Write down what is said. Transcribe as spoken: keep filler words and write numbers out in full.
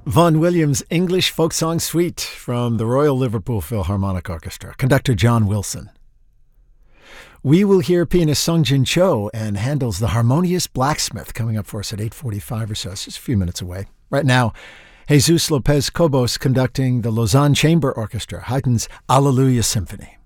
Vaughan Williams' English Folk Song Suite from the Royal Liverpool Philharmonic Orchestra. Conductor John Wilson. We will hear pianist Sung Jin Cho and Handel's The Harmonious Blacksmith coming up for us at eight forty-five or so. It's just a few minutes away. Right now, Jesus Lopez Cobos conducting the Lausanne Chamber Orchestra, Haydn's Alleluia Symphony.